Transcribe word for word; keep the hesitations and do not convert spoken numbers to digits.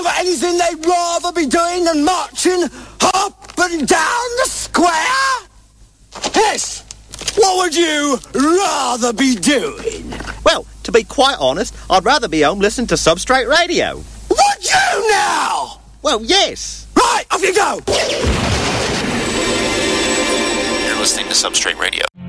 haven't got anything they'd rather be doing than marching up and down the square? Yes. What would you rather be doing? Well, to be quite honest, I'd rather be home listening to Substrate Radio. Would you now? Well, yes. Right, off you go. You're listening to Substrate Radio.